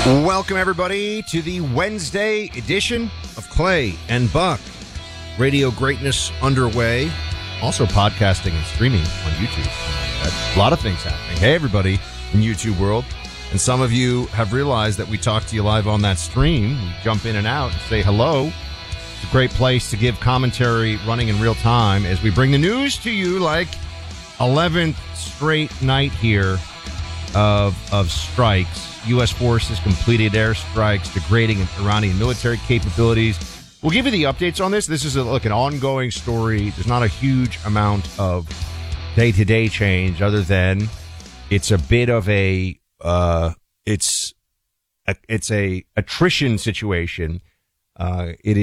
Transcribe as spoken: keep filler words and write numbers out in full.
Welcome, everybody, to the Wednesday edition of Clay and Buck. Radio greatness underway. Also podcasting and streaming on YouTube. A lot of things happening. Hey, everybody in YouTube world. And some of you have realized that we talk to you live on that stream. We jump in and out and say hello. It's a great place to give commentary running in real time as we bring the news to you like eleventh straight night here of of strikes. U S forces completed airstrikes, degrading Iranian military capabilities. We'll give you the updates on this. This is a, look, an ongoing story. There's not a huge amount of day-to-day change other than it's a bit of a uh, it's a, it's a attrition situation. Uh, it is.